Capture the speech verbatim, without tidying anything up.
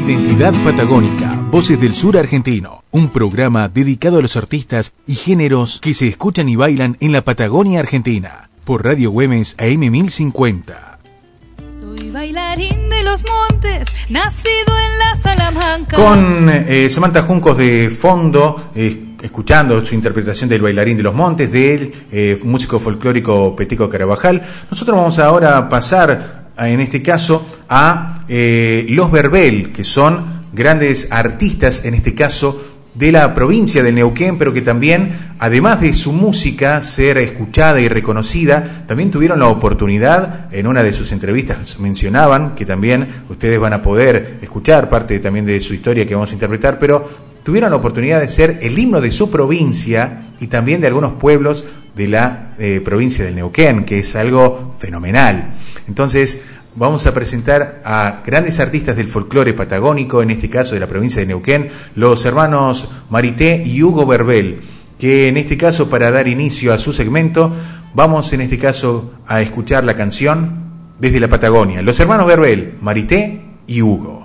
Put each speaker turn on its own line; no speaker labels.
Identidad Patagónica, Voces del Sur Argentino, un programa dedicado a los artistas y géneros que se escuchan y bailan en la Patagonia Argentina, por Radio Güemes A M mil cincuenta.
Soy bailarín de los montes, nacido en la Salamanca.
Con eh, Samantha Juncos de fondo, eh, escuchando su interpretación del Bailarín de los Montes, del eh, músico folclórico Peteco Carabajal. Nosotros vamos ahora a pasar, en este caso, a eh, Los Verbel, que son grandes artistas, en este caso, de la provincia del Neuquén, pero que también, además de su música ser escuchada y reconocida, también tuvieron la oportunidad, en una de sus entrevistas mencionaban, que también ustedes van a poder escuchar parte también de su historia que vamos a interpretar, pero tuvieron la oportunidad de ser el himno de su provincia y también de algunos pueblos de la eh, provincia del Neuquén, que es algo fenomenal. Entonces, vamos a presentar a grandes artistas del folclore patagónico, en este caso de la provincia de Neuquén, los hermanos Marité y Hugo Verbel, que en este caso, para dar inicio a su segmento, vamos en este caso a escuchar la canción Desde la Patagonia. Los hermanos Verbel, Marité y Hugo.